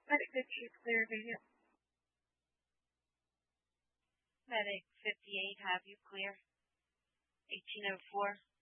Medic 52 clear immediate. Medic 58, have you clear? 1804.